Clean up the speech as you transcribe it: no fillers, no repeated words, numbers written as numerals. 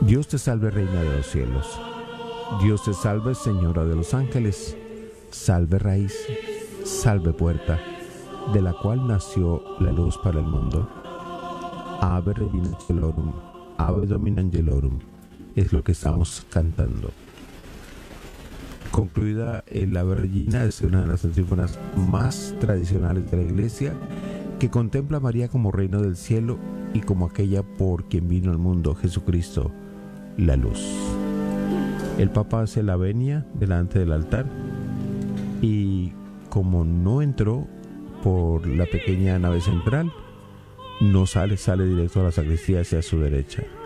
Dios te salve, Reina de los cielos. Dios te salve, Señora de los ángeles. Salve raíz, salve puerta, de la cual nació la luz para el mundo. Ave Regina Angelorum, Ave Domina Angelorum, es lo que estamos cantando. Concluida el Ave Regina, es una de las antífonas más tradicionales de la Iglesia, que contempla a María como Reina del cielo y como aquella por quien vino al mundo, Jesucristo, la luz. El Papa hace la venia delante del altar y como no entró por la pequeña nave central, no sale directo a la sacristía hacia su derecha.